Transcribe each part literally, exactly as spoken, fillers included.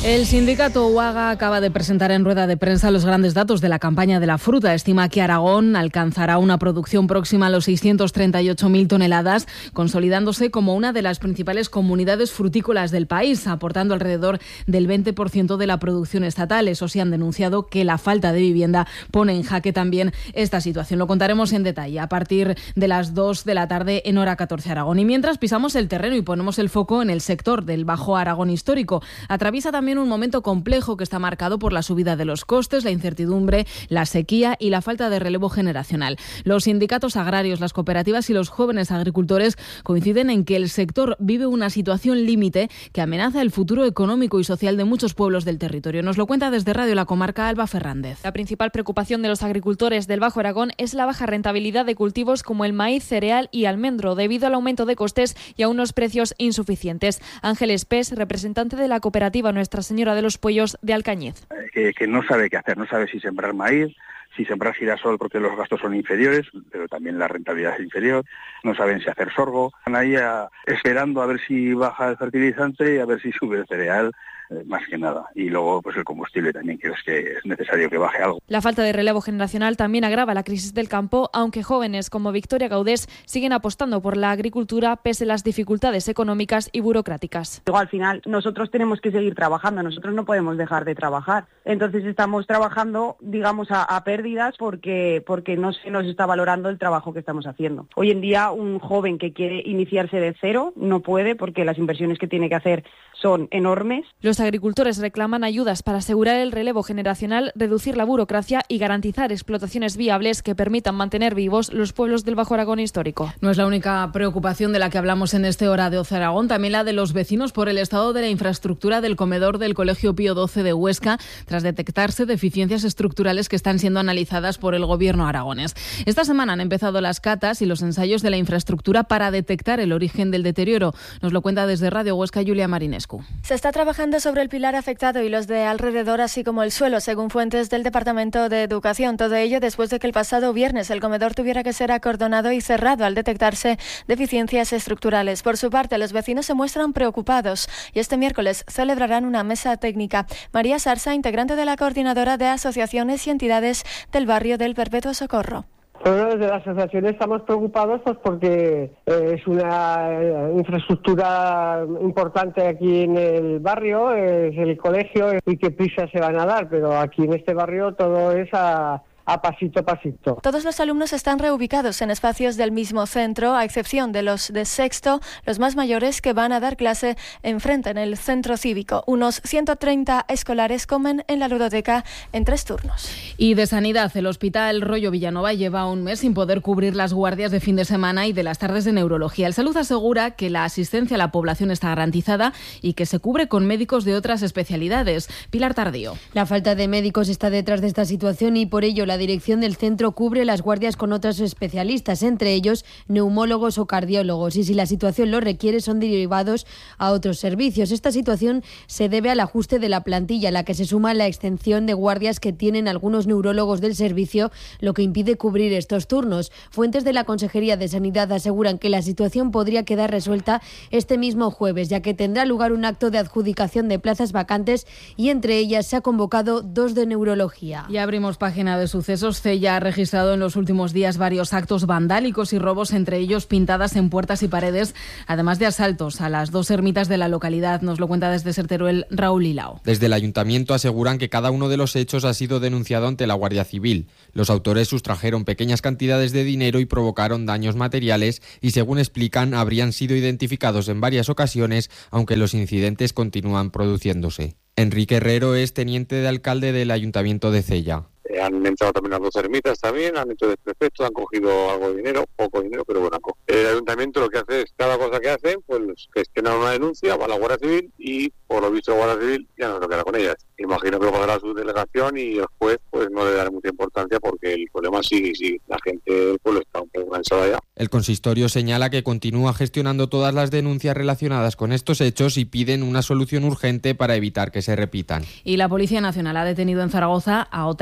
El sindicato UAGA acaba de presentar en rueda de prensa los grandes datos de la campaña de la fruta. Estima que Aragón alcanzará una producción próxima a los seiscientos treinta y ocho mil toneladas, consolidándose como una de las principales comunidades frutícolas del país, aportando alrededor del veinte por ciento de la producción estatal. Eso sí, han denunciado que la falta de vivienda pone en jaque también esta situación. Lo contaremos en detalle a partir de las dos de la tarde en hora catorce Aragón. Y mientras pisamos el terreno y ponemos el foco en el sector del Bajo Aragón histórico, atraviesa también un momento complejo que está marcado por la subida de los costes, la incertidumbre, la sequía y la falta de relevo generacional. Los sindicatos agrarios, las cooperativas y los jóvenes agricultores coinciden en que el sector vive una situación límite que amenaza el futuro económico y social de muchos pueblos del territorio. Nos lo cuenta desde Radio La Comarca Alba Fernández. La principal preocupación de los agricultores del Bajo Aragón es la baja rentabilidad de cultivos como el maíz, cereal y almendro, debido al aumento de costes y a unos precios insuficientes. Ángel Espés, representante de la cooperativa Nuestra Señora de los Pueyos de Alcañiz. Que, que no sabe qué hacer, no sabe si sembrar maíz, si sembrar girasol porque los gastos son inferiores, pero también la rentabilidad es inferior, no saben si hacer sorgo. Están ahí a, esperando a ver si baja el fertilizante y a ver si sube el cereal, eh, más que nada. Y luego pues el combustible también, que es que es necesario que baje algo. La falta de relevo generacional también agrava la crisis del campo, aunque jóvenes como Victoria Gaudés siguen apostando por la agricultura pese a las dificultades económicas y burocráticas. Luego al final nosotros tenemos que seguir trabajando, nosotros no podemos dejar de trabajar. Entonces estamos trabajando, digamos, a, a pérdidas porque, porque no se nos está valorando el trabajo que estamos haciendo. Hoy en día un joven que quiere iniciarse de cero no puede porque las inversiones que tiene que hacer son enormes. Los agricultores reclaman ayudas para asegurar el relevo generacional, reducir la burocracia y garantizar explotaciones viables que permitan mantener vivos los pueblos del Bajo Aragón histórico. No es la única preocupación de la que hablamos en este Hora de Ocio Aragón, también la de los vecinos por el estado de la infraestructura del comedor del Colegio Pío doce de Huesca, tras detectarse deficiencias estructurales que están siendo analizadas por el gobierno aragonés. Esta semana han empezado las catas y los ensayos de la infraestructura para detectar el origen del deterioro. Nos lo cuenta desde Radio Huesca Julia Marinescu. Se está trabajando sobre el pilar afectado y los de alrededor, así como el suelo, según fuentes del Departamento de Educación. Todo ello después de que el pasado viernes el comedor tuviera que ser acordonado y cerrado al detectarse deficiencias estructurales. Por su parte, los vecinos se muestran preocupados y este miércoles celebrarán una mesa técnica. María Sarsa, integrante de la Coordinadora de Asociaciones y Entidades del Barrio del Perpetuo Socorro. Bueno, desde la asociación estamos preocupados pues porque eh, es una eh, infraestructura importante aquí en el barrio, es el colegio y qué prisa se van a dar, pero aquí en este barrio todo es a... a pasito a pasito. Todos los alumnos están reubicados en espacios del mismo centro, a excepción de los de sexto, los más mayores que van a dar clase enfrente en el centro cívico. Unos ciento treinta escolares comen en la ludoteca en tres turnos. Y de sanidad, el Hospital Rollo Villanova lleva un mes sin poder cubrir las guardias de fin de semana y de las tardes de neurología. El Salud asegura que la asistencia a la población está garantizada y que se cubre con médicos de otras especialidades. Pilar Tardío. La falta de médicos está detrás de esta situación y por ello la dirección del centro cubre las guardias con otros especialistas, entre ellos neumólogos o cardiólogos, y si la situación lo requiere son derivados a otros servicios. Esta situación se debe al ajuste de la plantilla, a la que se suma la extensión de guardias que tienen algunos neurólogos del servicio, lo que impide cubrir estos turnos. Fuentes de la Consejería de Sanidad aseguran que la situación podría quedar resuelta este mismo jueves, ya que tendrá lugar un acto de adjudicación de plazas vacantes y entre ellas se ha convocado dos de neurología. Y abrimos página de sucesos. Cella ha registrado en los últimos días varios actos vandálicos y robos, entre ellos pintadas en puertas y paredes, además de asaltos a las dos ermitas de la localidad. Nos lo cuenta desde Serteruel Raúl Hilao. Desde el ayuntamiento aseguran que cada uno de los hechos ha sido denunciado ante la Guardia Civil. Los autores sustrajeron pequeñas cantidades de dinero y provocaron daños materiales y, según explican, habrían sido identificados en varias ocasiones, aunque los incidentes continúan produciéndose. Enrique Herrero es teniente de alcalde del Ayuntamiento de Cella. Han entrado también las dos ermitas también, han hecho desperfectos, han cogido algo de dinero, poco dinero, pero bueno. El ayuntamiento lo que hace es, cada cosa que hacen, pues gestionar una denuncia, va a la Guardia Civil y, por lo visto, la Guardia Civil ya no se lo queda con ellas. Imagino que lo pasará a su delegación y el juez pues no le dará mucha importancia porque el problema sigue y sigue. La gente del pueblo está un poco cansada ya. El consistorio señala que continúa gestionando todas las denuncias relacionadas con estos hechos y piden una solución urgente para evitar que se repitan. Y la Policía Nacional ha detenido en Zaragoza a otras tres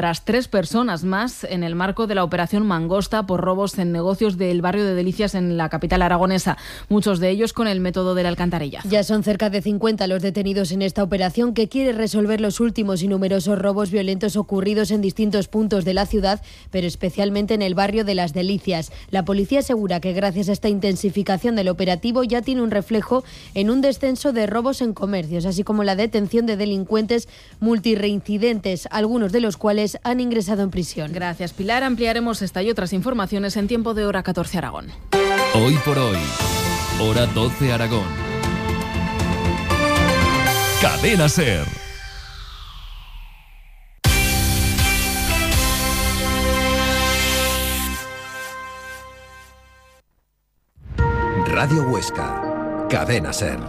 personas más en el marco de la operación Mangosta por robos en negocios del barrio de Delicias en la capital aragonesa, muchos de ellos con el método del alcantarillazo. Ya son cerca de cincuenta los detenidos en esta operación que quiere resolver los últimos y numerosos robos violentos ocurridos en distintos puntos de la ciudad, pero especialmente en el barrio de Las Delicias. La policía asegura que gracias a esta intensificación del operativo ya tiene un reflejo en un descenso de robos en comercios, así como la detención de delincuentes multireincidentes, algunos de los cuales han ingresado en prisión. Gracias, Pilar. Ampliaremos esta y otras informaciones en tiempo de Hora catorce Aragón. Hoy por hoy, Hora doce Aragón. Cadena SER. Radio Huesca, Cadena SER.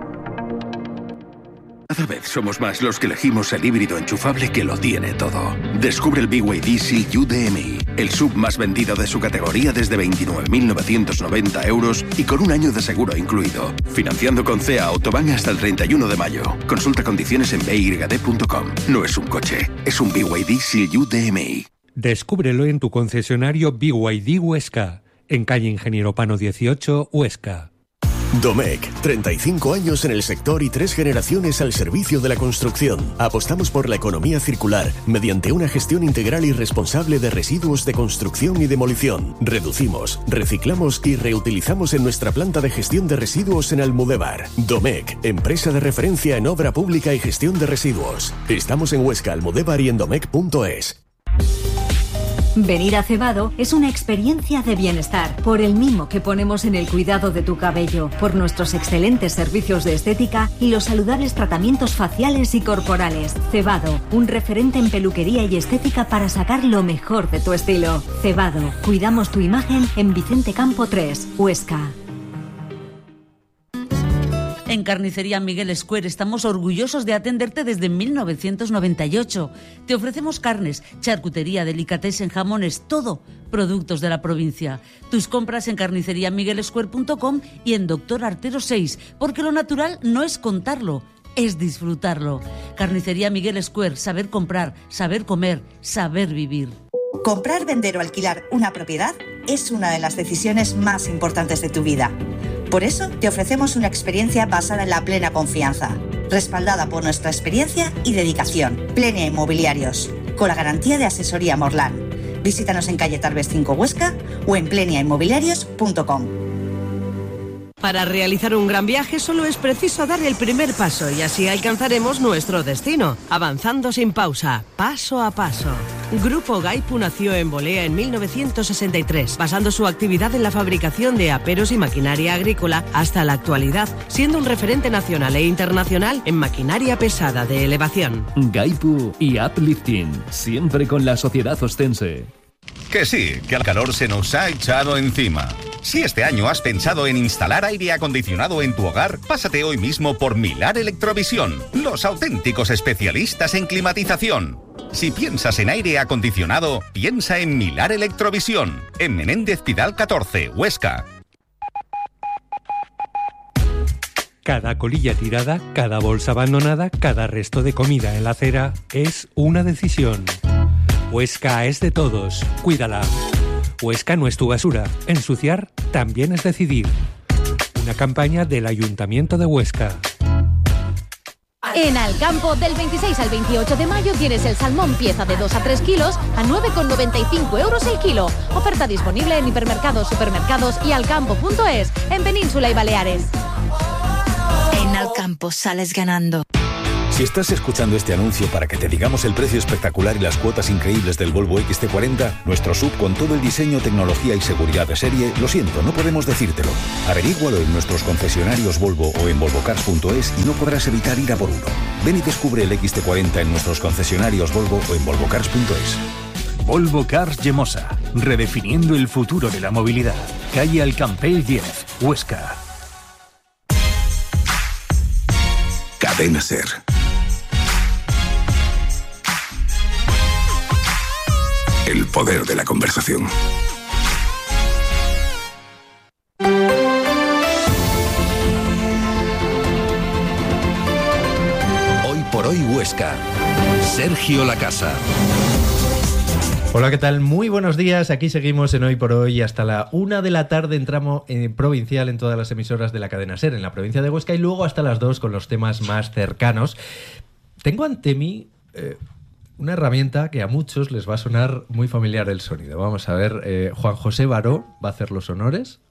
Cada vez somos más los que elegimos el híbrido enchufable que lo tiene todo. Descubre el B Y D C U D M I, el sub más vendido de su categoría desde veintinueve mil novecientos noventa euros y con un año de seguro incluido. Financiando con C E A Autobahn hasta el treinta y uno de mayo. Consulta condiciones en b y d punto com. No es un coche, es un B Y D C U D M I. Descúbrelo en tu concesionario B Y D Huesca, en calle Ingeniero Pano dieciocho, Huesca. Domecq, treinta y cinco años en el sector y tres generaciones al servicio de la construcción. Apostamos por la economía circular mediante una gestión integral y responsable de residuos de construcción y demolición. Reducimos, reciclamos y reutilizamos en nuestra planta de gestión de residuos en Almudévar. Domecq, empresa de referencia en obra pública y gestión de residuos. Estamos en Huesca, Almudévar y en domecq punto es. Venir a Cebado es una experiencia de bienestar, por el mimo que ponemos en el cuidado de tu cabello, por nuestros excelentes servicios de estética y los saludables tratamientos faciales y corporales. Cebado, un referente en peluquería y estética para sacar lo mejor de tu estilo. Cebado, cuidamos tu imagen en Vicente Campo tres, Huesca. En Carnicería Miguel Square estamos orgullosos de atenderte desde mil novecientos noventa y ocho. Te ofrecemos carnes, charcutería, delicatessen, jamones, todo, productos de la provincia. Tus compras en carnicería miguel square punto com y en Doctor Artero seis, porque lo natural no es contarlo, es disfrutarlo. Carnicería Miguel Square, saber comprar, saber comer, saber vivir. Comprar, vender o alquilar una propiedad es una de las decisiones más importantes de tu vida. Por eso te ofrecemos una experiencia basada en la plena confianza, respaldada por nuestra experiencia y dedicación. Plenia Inmobiliarios, con la garantía de asesoría Morlán. Visítanos en calle Tarbes cinco Huesca o en plenia inmobiliarios punto com. Para realizar un gran viaje solo es preciso dar el primer paso y así alcanzaremos nuestro destino, avanzando sin pausa, paso a paso. Grupo Gaipu nació en Bolea en mil novecientos sesenta y tres, basando su actividad en la fabricación de aperos y maquinaria agrícola hasta la actualidad, siendo un referente nacional e internacional en maquinaria pesada de elevación. Gaipu y Uplifting, siempre con la sociedad ostense. Que sí, que el calor se nos ha echado encima. Si este año has pensado en instalar aire acondicionado en tu hogar, pásate hoy mismo por Milar Electrovisión, los auténticos especialistas en climatización. Si piensas en aire acondicionado, piensa en Milar Electrovisión, en Menéndez Pidal catorce, Huesca. Cada colilla tirada, cada bolsa abandonada, cada resto de comida en la acera es una decisión. Huesca es de todos, cuídala. Huesca no es tu basura, ensuciar también es decidir. Una campaña del Ayuntamiento de Huesca. En Alcampo, del veintiséis al veintiocho de mayo tienes el salmón pieza de dos a tres kilos a nueve con noventa y cinco euros el kilo. Oferta disponible en hipermercados, supermercados y alcampo punto es, en Península y Baleares. En Alcampo sales ganando. Si estás escuchando este anuncio para que te digamos el precio espectacular y las cuotas increíbles del Volvo X C cuarenta, nuestro sub con todo el diseño, tecnología y seguridad de serie, lo siento, no podemos decírtelo. Averígualo en nuestros concesionarios Volvo o en volvo cars punto es y no podrás evitar ir a por uno. Ven y descubre el X C cuarenta en nuestros concesionarios Volvo o en volvo cars punto es. Volvo Cars Yemosa, redefiniendo el futuro de la movilidad. Calle Alcampell diez, Huesca. Cadena SER. El poder de la conversación. Hoy por hoy Huesca. Sergio Lacasa. Hola, ¿qué tal? Muy buenos días. Aquí seguimos en Hoy por Hoy hasta la una de la tarde en tramo eh, provincial en todas las emisoras de la cadena SER en la provincia de Huesca y luego hasta las dos con los temas más cercanos. Tengo ante mí eh, una herramienta que a muchos les va a sonar muy familiar el sonido. Vamos a ver, eh, Juan José Baró va a hacer los honores.